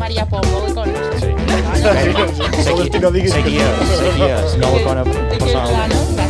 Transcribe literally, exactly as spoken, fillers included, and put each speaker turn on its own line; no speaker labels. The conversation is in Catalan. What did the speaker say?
Maria Pombo i con...
Sí. Seguies, seguies, no ho conec personalment.